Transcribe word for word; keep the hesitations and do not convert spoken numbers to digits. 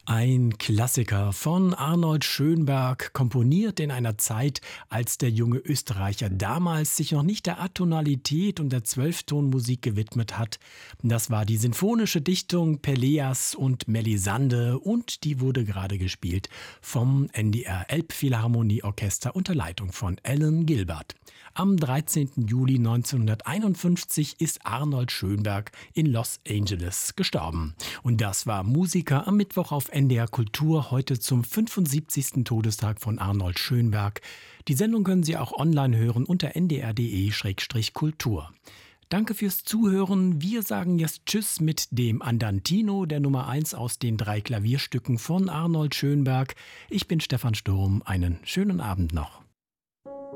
Ein Klassiker von Arnold Schönberg, komponiert in einer Zeit, als der junge Österreicher damals sich noch nicht der Atonalität und der Zwölftonmusik gewidmet hat. Das war die sinfonische Dichtung Pelleas und Melisande, und die wurde gerade gespielt vom N D R Elbphilharmonieorchester unter Leitung von Alan Gilbert. Am dreizehnten Juli neunzehnhunderteinundfünfzig ist Arnold Schönberg in Los Angeles gestorben. Und das war Musiker am Mittwoch auf N D R Kultur, heute zum fünfundsiebzigsten Todestag von Arnold Schönberg. Die Sendung können Sie auch online hören unter n d r punkt d e slash kultur. Danke fürs Zuhören. Wir sagen jetzt Tschüss mit dem Andantino, der Nummer eins aus den drei Klavierstücken von Arnold Schönberg. Ich bin Stefan Sturm. Einen schönen Abend noch.